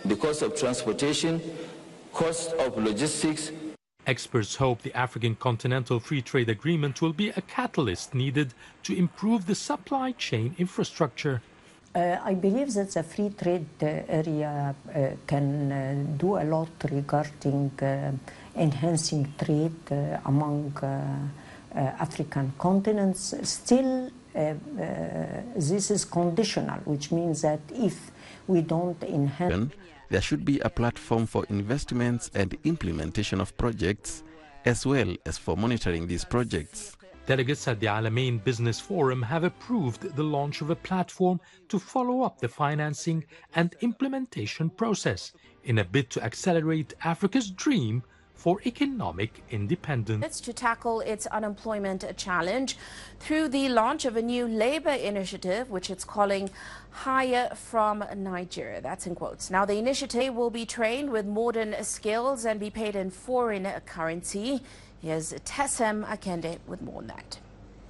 the cost of transportation, cost of logistics. Experts hope the African Continental Free Trade Agreement will be a catalyst needed to improve the supply chain infrastructure. I believe that the free trade area can do a lot regarding enhancing trade among African continents. Still, this is conditional, which means that if we don't enhance... There should be a platform for investments and implementation of projects, as well as for monitoring these projects. Delegates at the Alamein Business Forum have approved the launch of a platform to follow up the financing and implementation process in a bid to accelerate Africa's dream for economic independence. It's to tackle its unemployment challenge through the launch of a new labor initiative, which it's calling Hire from Nigeria. That's in quotes. Now, the initiative will be trained with modern skills and be paid in foreign currency. Here's Tessem Akende with more on that.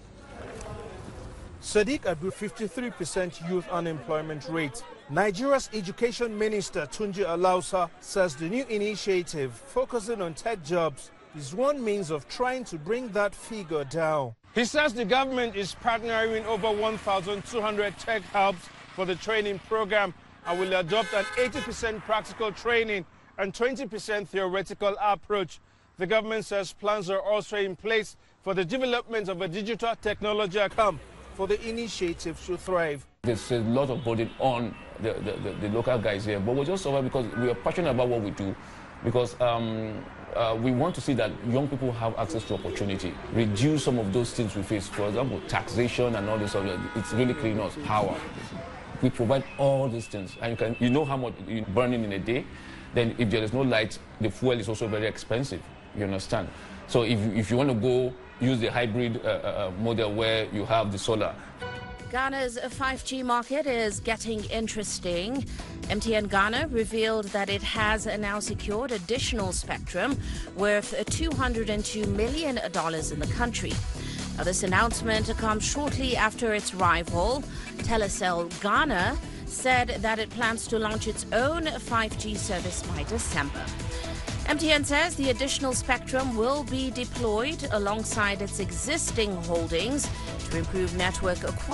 Sadiq Abu, 53% youth unemployment rate. Nigeria's Education Minister Tunji Alausa says the new initiative focusing on tech jobs is one means of trying to bring that figure down. He says the government is partnering with over 1,200 tech hubs for the training program and will adopt an 80% practical training and 20% theoretical approach. The government says plans are also in place for the development of a digital technology account for the initiative to thrive. There's a lot of burden on the local guys here, but we're just over because we are passionate about what we do, because we want to see that young people have access to opportunity, reduce some of those things we face. For example, taxation and all this other, it's really cleaning us power. We provide all these things, and you know how much you're burning in a day. Then if there is no light, the fuel is also very expensive. You understand? So if you want to go use the hybrid model where you have the solar. Ghana's 5G market is getting interesting. MTN Ghana revealed that it has now secured additional spectrum worth $202 million in the country. Now, this announcement comes shortly after its rival, Telecel Ghana, said that it plans to launch its own 5G service by December. MTN says the additional spectrum will be deployed alongside its existing holdings to improve network quality.